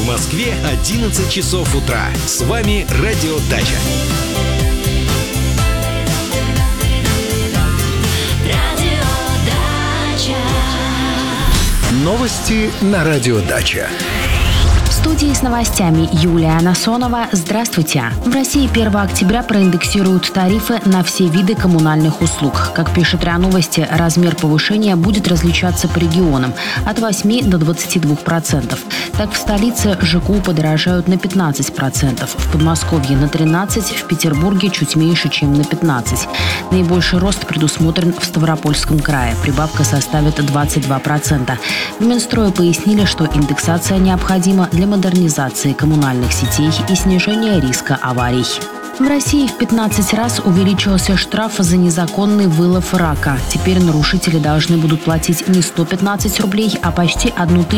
Москве 11 часов утра. С вами Радио Дача. Новости на Радио Дача. В студии с новостями Юлия Насонова. Здравствуйте. В России 1 октября проиндексируют тарифы на все виды коммунальных услуг. Как пишет РИА Новости, размер повышения будет различаться по регионам от 8 до 22%. Так, в столице ЖКУ подорожают на 15%, в Подмосковье на 13%, в Петербурге чуть меньше, чем на 15%. Наибольший рост предусмотрен в Ставропольском крае. Прибавка составит 22%. В Минстрое пояснили, что индексация необходима для модернизации коммунальных сетей и снижения риска аварий. В России в 15 раз увеличился штраф за незаконный вылов рака. Теперь нарушители должны будут платить не 115 рублей, а почти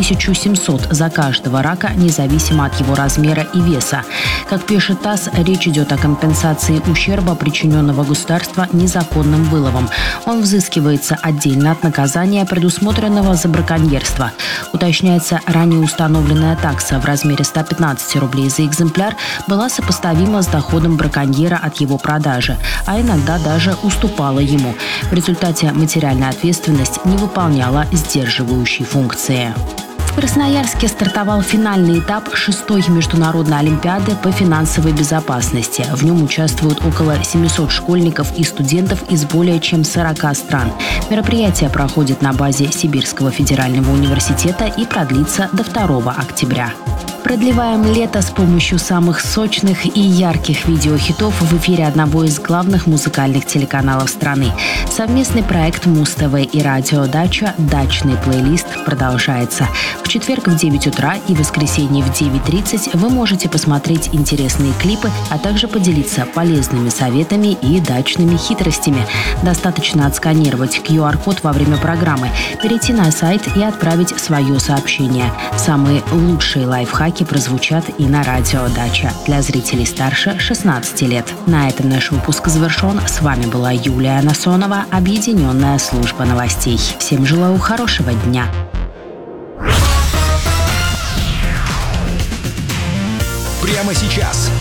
1700 за каждого рака, независимо от его размера и веса. Как пишет ТАСС, речь идет о компенсации ущерба, причиненного государству незаконным выловом. Он взыскивается отдельно от наказания, предусмотренного за браконьерство. Уточняется, ранее установленная такса в размере 115 рублей за экземпляр была сопоставима с доходом браконьера от его продажи, а иногда даже уступала ему. В результате материальная ответственность не выполняла сдерживающей функции. В Красноярске стартовал финальный этап 6-й международной олимпиады по финансовой безопасности. В нем участвуют около 700 школьников и студентов из более чем 40 стран. Мероприятие проходит на базе Сибирского федерального университета и продлится до 2 октября. Продлеваем лето с помощью самых сочных и ярких видеохитов в эфире одного из главных музыкальных телеканалов страны. Совместный проект Муз-ТВ и Радио Дача «Дачный плейлист» продолжается. В четверг в 9 утра и в воскресенье в 9:30 вы можете посмотреть интересные клипы, а также поделиться полезными советами и дачными хитростями. Достаточно отсканировать QR-код во время программы, перейти на сайт и отправить свое сообщение. Самые лучшие лайфхаки прозвучат и на Радио Дача для зрителей старше 16 лет. На этом наш выпуск завершен. С вами была Юлия Насонова, Объединенная служба новостей. Всем желаю хорошего дня. Прямо сейчас